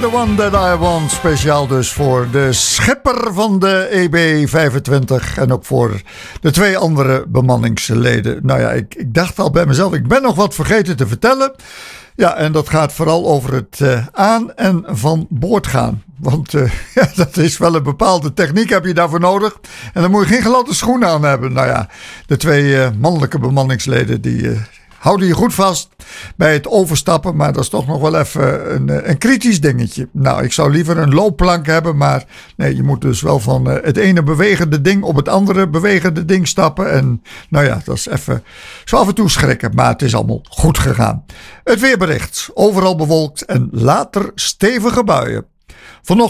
the one that I want. Speciaal dus voor de schepper van de EB25 en ook voor de 2 andere bemanningsleden. Nou ja, ik dacht al bij mezelf, ik ben nog wat vergeten te vertellen. Ja, en dat gaat vooral over het aan en van boord gaan. Want ja, dat is wel een bepaalde techniek heb je daarvoor nodig. En dan moet je geen gladde schoenen aan hebben. Nou ja, de 2 mannelijke bemanningsleden die houden je goed vast bij het overstappen. Maar dat is toch nog wel even een kritisch dingetje. Nou, ik zou liever een loopplank hebben. Maar nee, je moet dus wel van het ene bewegende ding op het andere bewegende ding stappen. En nou ja, dat is even zo af en toe schrikken. Maar het is allemaal goed gegaan. Het weerbericht. Overal bewolkt en later stevige buien.